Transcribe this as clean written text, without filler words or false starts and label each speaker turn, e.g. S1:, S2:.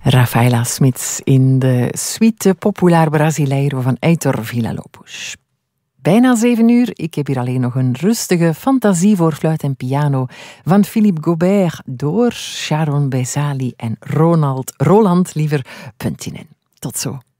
S1: Rafaela Smits in de suite Popular Brasileiro van Heitor Villa-Lobos. Bijna 7 uur. Ik heb hier alleen nog een rustige fantasie voor fluit en piano van Philippe Gaubert door Sharon Bezali en Roland Puntinen. Tot zo.